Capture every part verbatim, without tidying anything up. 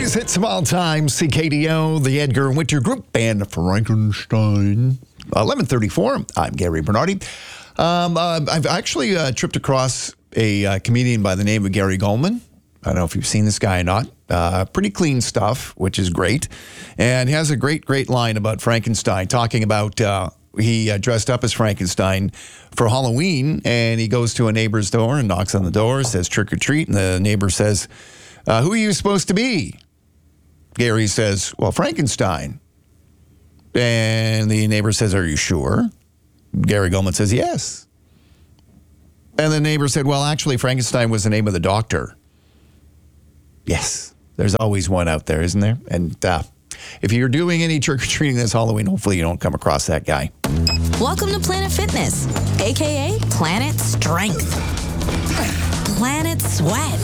Greatest hits of all time, C K D O, the Edgar Winter Group, and Frankenstein. eleven thirty-four, I'm Gary Bernardi. Um, uh, I've actually uh, tripped across a uh, comedian by the name of Gary Goldman. I don't know if you've seen this guy or not. Uh, pretty clean stuff, which is great. And he has a great, great line about Frankenstein, talking about uh, he uh, dressed up as Frankenstein for Halloween, and he goes to a neighbor's door and knocks on the door, says trick or treat, and the neighbor says, uh, who are you supposed to be? Gary says, well, Frankenstein. And the neighbor says, are you sure? Gary Goldman says, yes. And the neighbor said, well, actually, Frankenstein was the name of the doctor. Yes, there's always one out there, isn't there? And uh, if you're doing any trick-or-treating this Halloween, hopefully you don't come across that guy. Welcome to Planet Fitness, a k a. Planet Strength, Planet Sweat,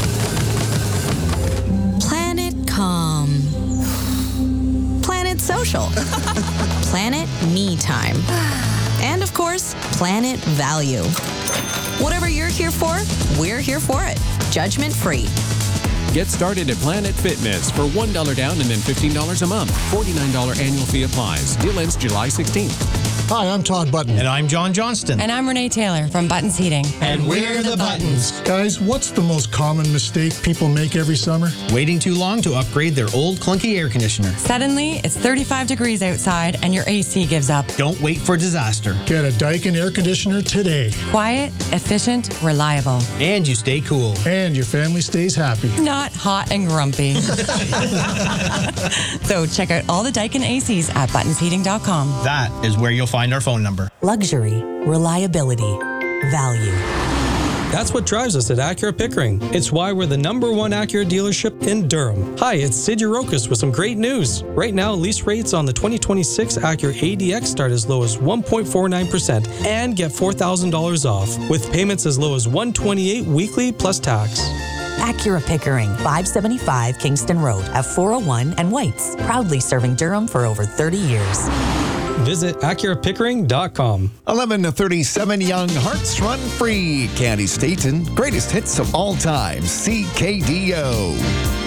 Planet Calm, Planet Social, Planet Me Time, and of course, Planet Value. Whatever you're here for, we're here for it. Judgment free. Get started at Planet Fitness for one dollar down and then fifteen dollars a month. forty-nine dollars annual fee applies. Deal ends July sixteenth. Hi, I'm Todd Button. And I'm John Johnston. And I'm Renee Taylor from Buttons Heating. And we're the Buttons. Guys, what's the most common mistake people make every summer? Waiting too long to upgrade their old clunky air conditioner. Suddenly, it's thirty-five degrees outside and your A C gives up. Don't wait for disaster. Get a Daikin air conditioner today. Quiet, efficient, reliable. And you stay cool. And your family stays happy. Not hot and grumpy. So check out all the Daikin A Cs at buttons heating dot com. That is where you'll find our phone number. Luxury, reliability, value. That's what drives us at Acura Pickering. It's why we're the number one Acura dealership in Durham. Hi, it's Sid Urokis with some great news. Right now, lease rates on the twenty twenty-six Acura A D X start as low as one point four nine percent and get four thousand dollars off, with payments as low as one hundred twenty-eight dollars weekly plus tax. Acura Pickering, five seventy-five Kingston Road at four oh one and White's. Proudly serving Durham for over thirty years. Visit Acura Pickering dot com. eleven thirty-seven, Young Hearts Run Free, Candy Staten. Greatest hits of all time, C K D O.